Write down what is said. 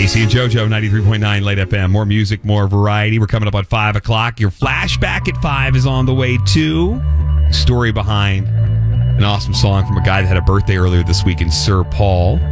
Casey and JoJo, 93.9 Late FM. More music, more variety. We're coming up on 5 o'clock. Your flashback at 5 is on the way, too. Story behind an awesome song from a guy that had a birthday earlier this week in Sir Paul.